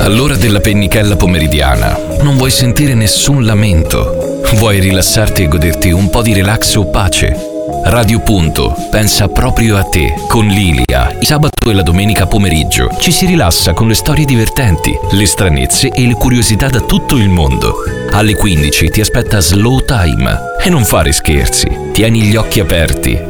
All'ora della pennichella pomeridiana non vuoi sentire nessun lamento. Vuoi rilassarti e goderti un po' di relax o pace? Radio Punto pensa proprio a te. Con Lilia, il sabato e la domenica pomeriggio ci si rilassa con le storie divertenti, le stranezze e le curiosità da tutto il mondo. Alle 15 ti aspetta Slow Time. E non fare scherzi, tieni gli occhi aperti